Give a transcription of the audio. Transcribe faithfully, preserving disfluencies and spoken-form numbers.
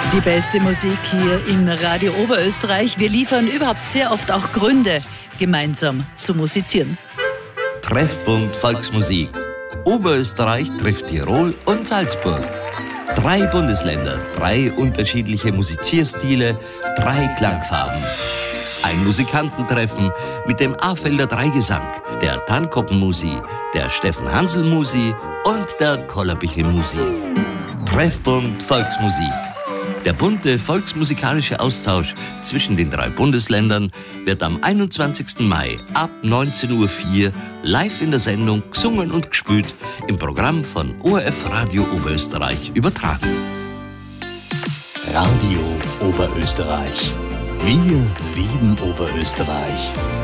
Die beste Musik hier in Radio Oberösterreich. Wir liefern überhaupt sehr oft auch Gründe, gemeinsam zu musizieren. Treffpunkt Volksmusik. Oberösterreich trifft Tirol und Salzburg. Drei Bundesländer, drei unterschiedliche Musizierstile, drei Klangfarben. Ein Musikantentreffen mit dem Afelder Dreigesang, der Tankoppen-Musi, der Steffen Hansel-Musi und der Kollerbichl-Musi. Treffpunkt Volksmusik. Der bunte volksmusikalische Austausch zwischen den drei Bundesländern wird am einundzwanzigsten Mai ab neunzehn Uhr vier live in der Sendung Gesungen und gespielt im Programm von O R F Radio Oberösterreich übertragen. Radio Oberösterreich. Wir lieben Oberösterreich.